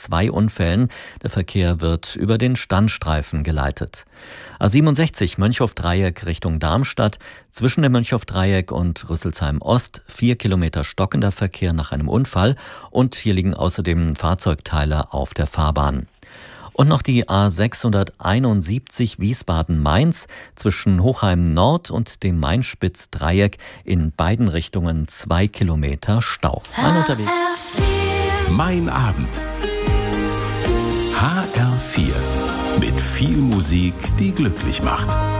2 Unfällen. Der Verkehr wird über den Standstreifen geleitet. A67 Mönchhof-Dreieck Richtung Darmstadt. Zwischen dem Mönchhof-Dreieck und Rüsselsheim-Ost 4 Kilometer stockender Verkehr nach einem Unfall. Und hier liegen außerdem Fahrzeugteile auf der Fahrbahn. Und noch die A671 Wiesbaden-Mainz zwischen Hochheim Nord und dem Mainspitz-Dreieck in beiden Richtungen 2 Kilometer Stau. Mein Abend. HR4 mit viel Musik, die glücklich macht.